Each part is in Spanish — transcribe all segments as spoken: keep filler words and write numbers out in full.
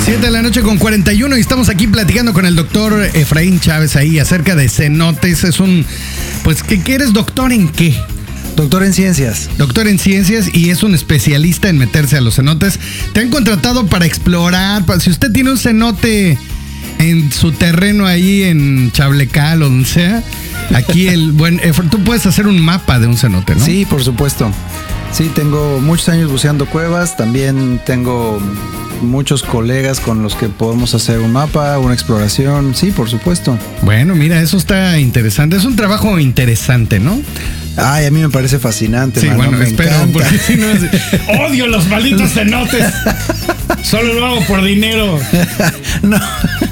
siete de la noche con cuarenta y uno y estamos aquí platicando con el doctor Efraín Chávez ahí acerca de cenotes. Es un, pues, ¿qué, qué eres doctor en qué? Doctor en ciencias. Doctor en ciencias y es un especialista en meterse a los cenotes. Te han contratado para explorar. Para, si usted tiene un cenote en su terreno ahí en Chablecal o donde sea, aquí el buen Efraín, tú puedes hacer un mapa de un cenote, ¿no? Sí, por supuesto. Sí, tengo muchos años buceando cuevas. También tengo muchos colegas con los que podemos hacer un mapa, una exploración. Sí, por supuesto. Bueno, mira, eso está interesante. Es un trabajo interesante, ¿no? Ay, a mí me parece fascinante. Sí, mano, bueno, me espero, encanta. porque si no es... Odio los malditos cenotes. Solo lo hago por dinero. No.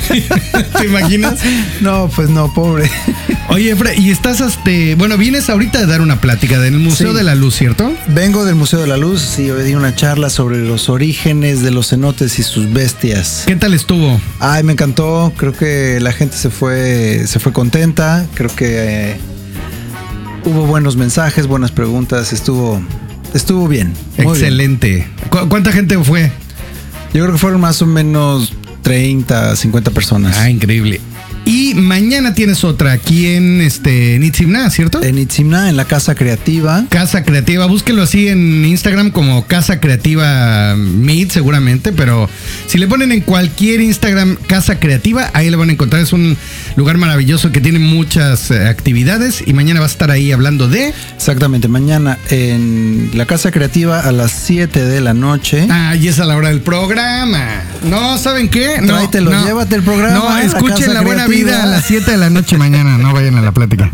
¿Te imaginas? No, pues no, pobre. Oye, Efra, y estás, este, bueno, vienes ahorita a dar una plática del Museo Sí. de la Luz, ¿cierto? Vengo del Museo de la Luz, sí, hoy di una charla sobre los orígenes de los cenotes y sus bestias. ¿Qué tal estuvo? Ay, me encantó, creo que la gente se fue, se fue contenta, creo que eh, hubo buenos mensajes, buenas preguntas, estuvo, estuvo bien. Muy Excelente. bien. ¿Cu- ¿Cuánta gente fue? Yo creo que fueron más o menos treinta, cincuenta personas. Ah, increíble. Y mañana tienes otra aquí en este en Itzimná, ¿cierto? En Itzimná, en la Casa Creativa. Casa Creativa, búsquelo así en Instagram como Casa Creativa Meet seguramente, pero si le ponen en cualquier Instagram Casa Creativa, ahí le van a encontrar. Es un lugar maravilloso que tiene muchas eh, actividades y mañana vas a estar ahí hablando de... Exactamente, mañana en la Casa Creativa a las siete de la noche. Ah, y es a la hora del programa. No, ¿saben qué? No, Tráetelo, no. llévate el programa, No, la escuchen Casa La Buena Creativa. Vida a las siete de la noche mañana, no vayan a la plática.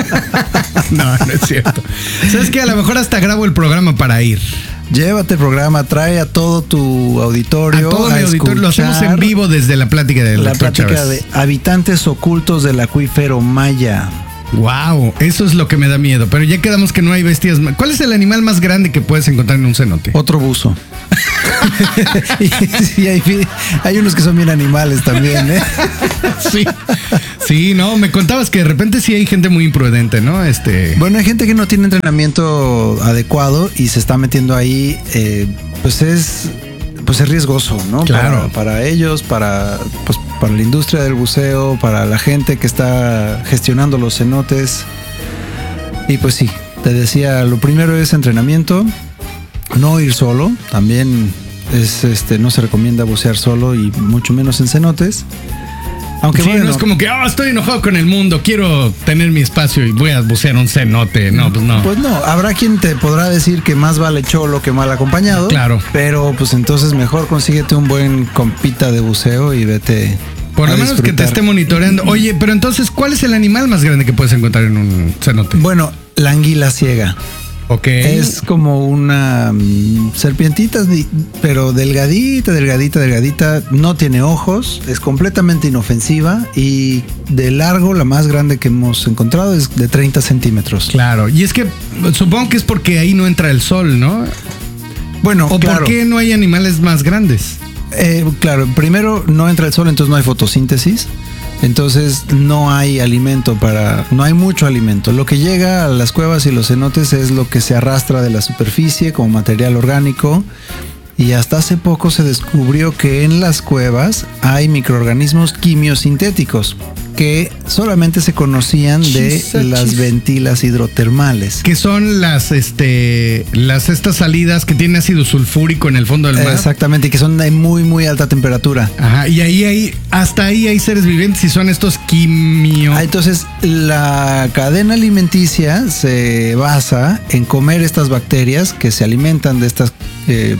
No, no es cierto. ¿Sabes qué? A lo mejor hasta grabo el programa para ir. Llévate el programa, trae a todo tu auditorio. A todo mi auditorio, lo hacemos en vivo desde la plática del La doctor plática Chávez. de habitantes ocultos del acuífero Maya. Wow, eso es lo que me da miedo. Pero ya quedamos que no hay bestias. ma- ¿Cuál es el animal más grande que puedes encontrar en un cenote? Otro buzo. Y sí, hay, hay unos que son bien animales también, ¿eh? Sí, sí, no, me contabas que de repente sí hay gente muy imprudente, ¿no? Este, Bueno, hay gente que no tiene entrenamiento adecuado y se está metiendo ahí, eh, pues es pues es riesgoso, ¿no? Claro. Para, para ellos, para, pues, para la industria del buceo, para la gente que está gestionando los cenotes. Y pues sí, te decía, lo primero es entrenamiento, no ir solo, también es este no se recomienda bucear solo y mucho menos en cenotes. Aunque sí, bueno, no es como que, oh, estoy enojado con el mundo, quiero tener mi espacio y voy a bucear un cenote. No, pues no. pues no, habrá quien te podrá decir que más vale cholo que mal acompañado. Claro. Pero pues entonces mejor consíguete un buen compita de buceo y vete. Por a lo menos que te disfrutar. esté monitoreando. Oye, pero entonces, ¿cuál es el animal más grande que puedes encontrar en un cenote? Bueno, la anguila ciega. Ok. Es como una mm, serpientita, di- pero delgadita, delgadita, delgadita. No tiene ojos, es completamente inofensiva y de largo la más grande que hemos encontrado es de treinta centímetros. Claro. Y es que supongo que es porque ahí no entra el sol, ¿no? Bueno, ¿O claro. por qué no hay animales más grandes? Eh, claro, primero no entra el sol, entonces no hay fotosíntesis. Entonces no hay alimento para, no hay mucho alimento. Lo que llega a las cuevas y los cenotes es lo que se arrastra de la superficie como material orgánico. Y hasta hace poco se descubrió que en las cuevas hay microorganismos quimiosintéticos que solamente se conocían de Chis, las chis. ventilas hidrotermales. Que son las, este, las estas salidas que tienen ácido sulfúrico en el fondo del mar. Exactamente, y que son de muy muy alta temperatura. Ajá, y ahí hay, hasta ahí hay seres vivientes y son estos quimio. Ah, entonces, la cadena alimenticia se basa en comer estas bacterias que se alimentan de estas... eh,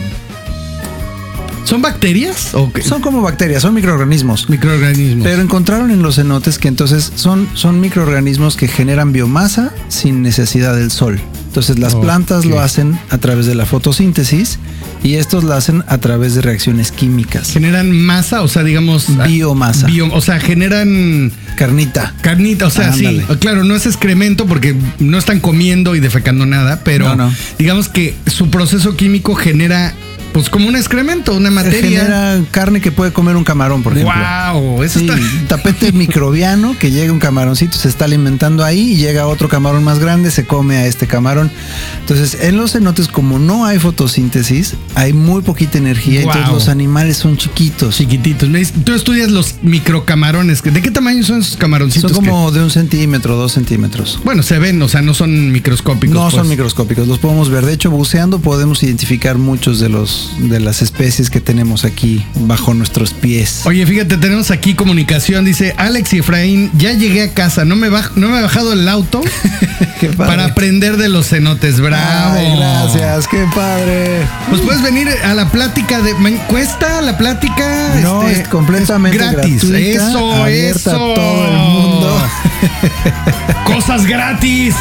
¿Son bacterias? ¿O qué? son como bacterias, son microorganismos. Microorganismos. Pero encontraron en los cenotes que entonces son, son microorganismos que generan biomasa sin necesidad del sol. Entonces las Ok. plantas lo hacen a través de la fotosíntesis y estos lo hacen a través de reacciones químicas. Generan masa, o sea, digamos... Biomasa. bio- o sea, generan Carnita. carnita, o sea, Ándale. sí. Claro, no es excremento porque no están comiendo y defecando nada, pero No, no. digamos que su proceso químico genera pues como un excremento, una materia. Genera carne que puede comer un camarón, por ejemplo. Wow, eso Sí, está. tapete microbiano, que llega un camaroncito, se está alimentando ahí y llega otro camarón más grande, se come a este camarón. Entonces, en los cenotes, como no hay fotosíntesis, hay muy poquita energía, Wow. entonces los animales son chiquitos. Chiquititos. Me dice, tú estudias los microcamarones. ¿De qué tamaño son esos camaroncitos? Son como de un centímetro, dos centímetros. Que, bueno, se ven, o sea, no son microscópicos. No pues. son microscópicos, los podemos ver. De hecho, buceando podemos identificar muchos de los de las especies que tenemos aquí bajo nuestros pies. Oye, fíjate, tenemos aquí comunicación. Dice Alex y Efraín, ya llegué a casa, no me, baj- no me he bajado el auto Qué padre. para aprender de los cenotes. Bravo. Ay, gracias, qué padre. Pues puedes venir a la plática de. ¿me ¿Cuesta la plática? No, Este, es completamente es gratis. gratuita, Eso, abierta eso. a todo el mundo. Cosas gratis.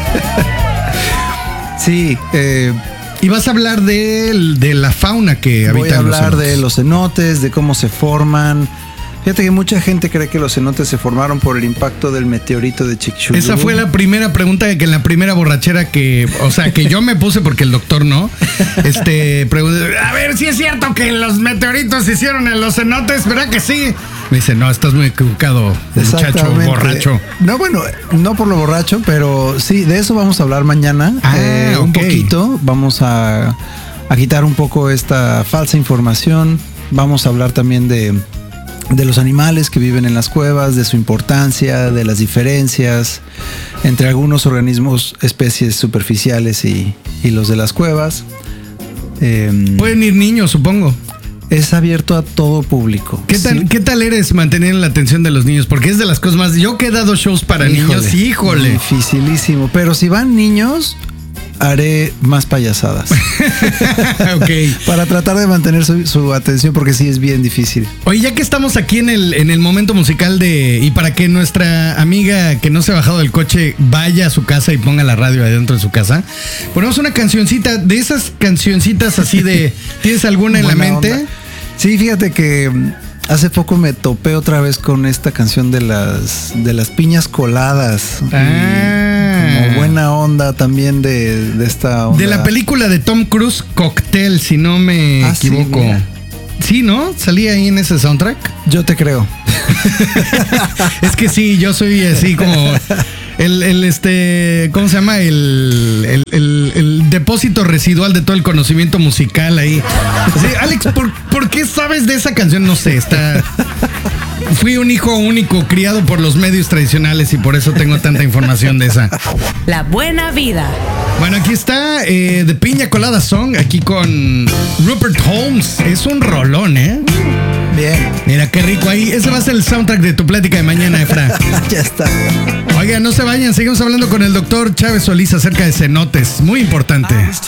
Sí, eh, Y vas a hablar de, de la fauna que habita voy a en los hablar cenotes. de los cenotes, de cómo se forman. Fíjate que mucha gente cree que los cenotes se formaron por el impacto del meteorito de Chicxulub. Esa fue la primera pregunta que en la primera borrachera que, o sea, que yo me puse porque el doctor no. Este, pregunté, a ver si es cierto que los meteoritos se hicieron en los cenotes, ¿verdad que sí? Me dice, no, estás muy equivocado, muchacho Exactamente. borracho. No, bueno, no por lo borracho, pero sí, de eso vamos a hablar mañana. Ah, eh, un ok. poquito. Vamos a, a quitar un poco esta falsa información. Vamos a hablar también de, de los animales que viven en las cuevas, de su importancia, de las diferencias entre algunos organismos, especies superficiales y, y los de las cuevas. Eh, Pueden ir niños, supongo. es abierto a todo público. ¿Qué tal, Sí. ¿Qué tal eres manteniendo la atención de los niños? Porque es de las cosas más. Yo que he dado shows para niños, híjole. Dificilísimo. Pero si van niños, haré más payasadas. Ok. Para tratar de mantener su, su atención, porque sí es bien difícil. Oye, ya que estamos aquí en el, en el momento musical de. Y para que nuestra amiga que no se ha bajado del coche vaya a su casa y ponga la radio adentro de su casa, ponemos una cancioncita de esas cancioncitas así de. ¿Tienes alguna en la Buena mente? onda. Sí, fíjate que mm, hace poco me topé otra vez con esta canción de las de las piñas coladas. Ah. Y como buena onda también de, de esta onda. De la película de Tom Cruise, Cocktail, si no me Ah, sí, equivoco. mira. Sí, ¿no? Salía ahí en ese soundtrack. Yo te creo. Es que sí, yo soy así como el, el este, ¿cómo se llama? El, el, el- el depósito residual de todo el conocimiento musical ahí. Así, Alex, ¿por, ¿por qué sabes de esa canción? No sé, está. Fui un hijo único criado por los medios tradicionales y por eso tengo tanta información de esa. La buena vida. Bueno, aquí está eh, The Piña Colada Song, aquí con Rupert Holmes. Es un rolón, ¿eh? Bien. Mira qué rico ahí. Ese va a ser el soundtrack de tu plática de mañana, Efra. Ya está. Oigan, no se vayan, seguimos hablando con el doctor Chávez Solís acerca de cenotes. Muy importante.